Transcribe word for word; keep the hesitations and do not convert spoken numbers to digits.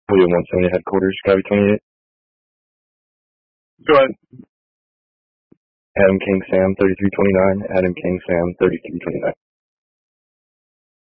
William one seventy headquarters, Copy twenty-eight. Go ahead. Adam King Sam, thirty-three twenty-nine. Adam King Sam, thirty-three twenty-nine.